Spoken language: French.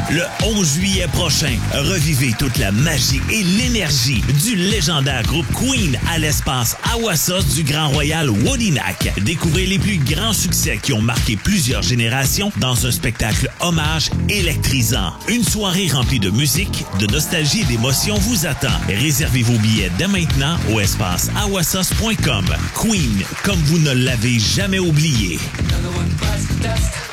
Le 11 juillet prochain, revivez toute la magie et l'énergie du légendaire groupe Queen à l'espace Awasos du Grand Royal Wodinac. Découvrez les plus grands succès qui ont marqué plusieurs générations dans un spectacle hommage électrisant. Une soirée remplie de musique, de nostalgie et d'émotions vous attend. Réservez vos billets dès maintenant au espace awasos.com. Queen, comme vous ne l'avez jamais oublié.